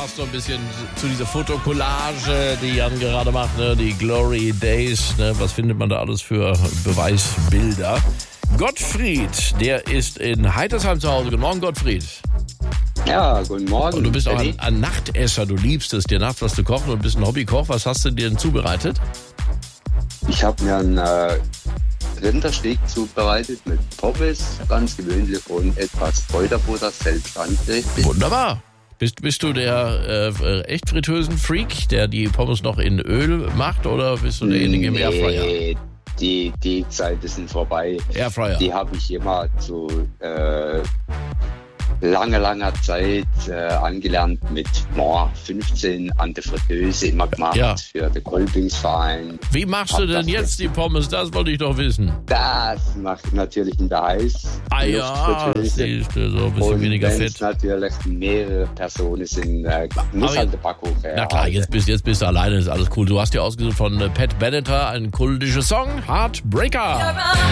passt so ein bisschen zu dieser Fotokollage, die Jan gerade macht, ne? Die Glory Days. Ne? Was findet man da alles für Beweisbilder? Gottfried, der ist in Heitersheim zu Hause. Guten Morgen, Gottfried. Ja, guten Morgen. Und du bist auch ein Nachtesser. Du liebst es, dir nachts was zu kochen und bist ein Hobbykoch. Was hast du dir denn zubereitet? Ich habe mir einen Rindersteak zubereitet mit Pommes, ganz gewöhnlich und etwas Kräuterbutter, selbst angerichtet. Wunderbar. Bist du der echt Fritteusen-Freak, der die Pommes noch in Öl macht, oder bist du derjenige im Airfryer? Die Zeiten sind vorbei. Airfryer. Die habe ich immer zu langer Zeit angelernt mit 15 an der Fritteuse immer gemacht für den Kolpingsverein. Wie machst du denn jetzt die Pommes? Das wollte ich doch wissen. Das mache ich natürlich in der Luftfritteuse. So ein bisschen weniger Fett. Und natürlich mehrere Personen sind, muss halt der Backofen her. Na klar, jetzt bist du alleine, ist alles cool. Du hast dir ausgesucht von Pat Benatar einen kultischen Song, Heartbreaker.